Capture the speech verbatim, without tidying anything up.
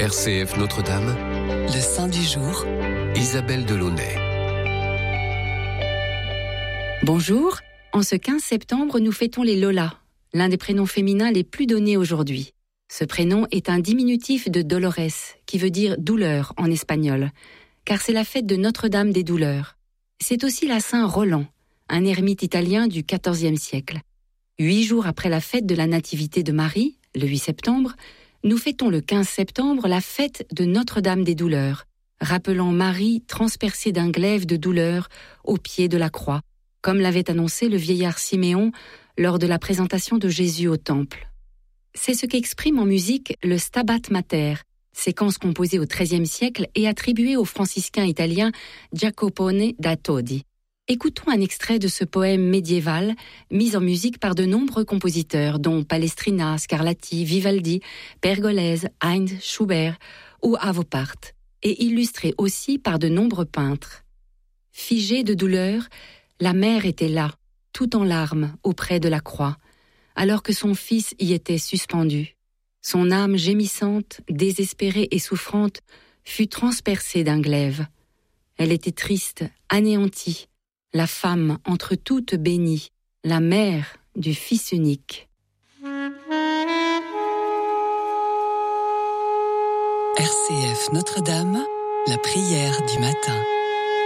R C F Notre-Dame, le saint du jour, Isabelle Delaunay. Bonjour, en ce quinze septembre, nous fêtons les Lola, l'un des prénoms féminins les plus donnés aujourd'hui. Ce prénom est un diminutif de Dolores, qui veut dire douleur en espagnol, car c'est la fête de Notre-Dame des douleurs. C'est aussi la Saint Roland, un ermite italien du quatorzième siècle. Huit jours après la fête de la Nativité de Marie, le huit septembre, nous fêtons le quinze septembre la fête de Notre-Dame des douleurs, rappelant Marie transpercée d'un glaive de douleur au pied de la croix, comme l'avait annoncé le vieillard Siméon lors de la présentation de Jésus au temple. C'est ce qu'exprime en musique le Stabat Mater, séquence composée au treizième siècle et attribuée au franciscain italien Jacopone da Todi. Écoutons un extrait de ce poème médiéval, mis en musique par de nombreux compositeurs, dont Palestrina, Scarlatti, Vivaldi, Pergolese, Haydn, Schubert ou Avopart, et illustré aussi par de nombreux peintres. Figée de douleur, la mère était là, tout en larmes, auprès de la croix, alors que son fils y était suspendu. Son âme gémissante, désespérée et souffrante, fut transpercée d'un glaive. Elle était triste, anéantie, la femme entre toutes bénies, la mère du Fils unique. R C F Notre-Dame, la prière du matin.